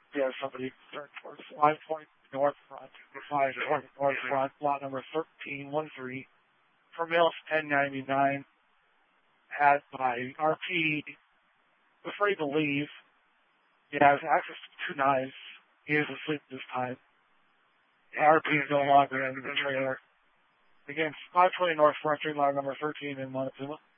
We have somebody turn towards 5 north front, 5 north front, lot number 1313, for Mills 1099, had by RP, afraid to leave. He has access to 2 knives. He is asleep this time. RP is no longer in the trailer. Again, 520 North Front Street, lot number 13 in Montezuma.